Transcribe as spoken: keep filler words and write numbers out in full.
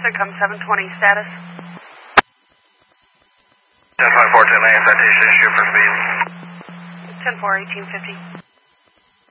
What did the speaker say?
come seven twenty, status. ten four, ten eight, citation, shoot for speed. ten four, eighteen fifty.